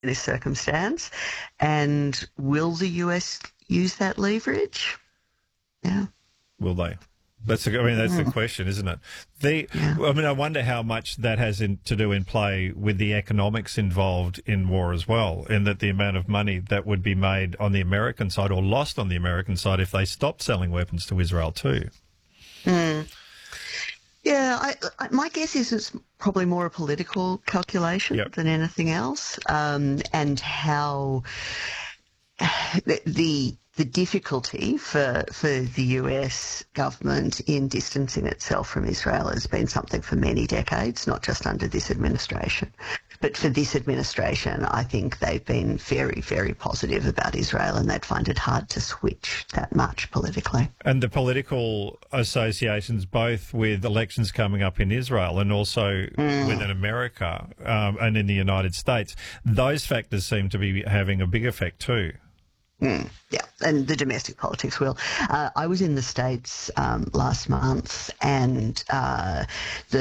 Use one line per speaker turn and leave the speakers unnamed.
this circumstance. And will the US use that leverage? Yeah.
Will they? That's the question, isn't it? I wonder how much that has to do in play with the economics involved in war as well, and that the amount of money that would be made on the American side or lost on the American side if they stopped selling weapons to Israel too.
Yeah, my guess is it's probably more a political calculation than anything else, and how the difficulty for the US government in distancing itself from Israel has been something for many decades, not just under this administration. But for this administration, I think they've been very, very positive about Israel, and they'd find it hard to switch that much politically.
And the political associations, both with elections coming up in Israel and also within America and in the United States, those factors seem to be having a big effect too.
Yeah, and the domestic politics will. I was in the States last month, and the